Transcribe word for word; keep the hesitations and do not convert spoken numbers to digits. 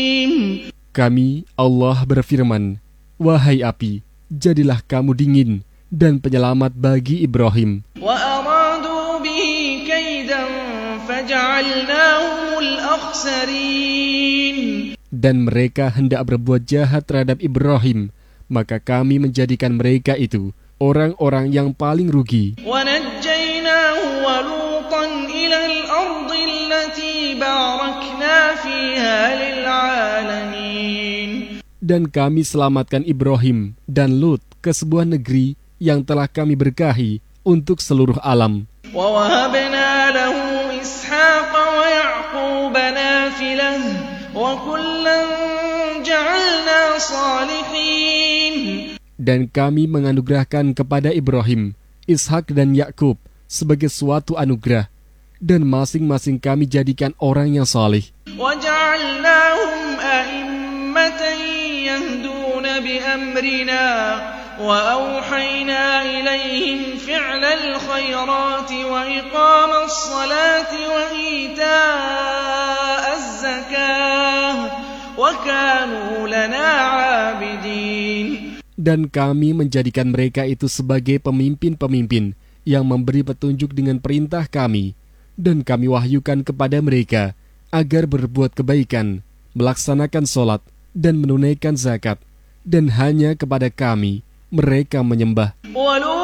Kami, Allah berfirman, wahai api, jadilah kamu dingin dan penyelamat bagi Ibrahim. Dan mereka hendak berbuat jahat terhadap Ibrahim, maka kami menjadikan mereka itu orang-orang yang paling rugi. Dan kami selamatkan Ibrahim dan Lut ke sebuah negeri yang telah kami berkahi untuk seluruh alam. Dan kami menganugerahkan kepada Ibrahim, Ishak dan Yakub sebagai suatu anugerah, dan masing-masing kami jadikan orang yang saleh. بأمرنا وأوحينا إليهم فعل الخيرات وإقام الصلاة وإيتاء الزكاة وكانوا لنا عابدين. Dan kami menjadikan mereka itu sebagai pemimpin-pemimpin yang memberi petunjuk dengan perintah kami, dan kami wahyukan kepada mereka agar berbuat kebaikan, melaksanakan sholat, dan menunaikan zakat. Dan hanya kepada kami mereka menyembah.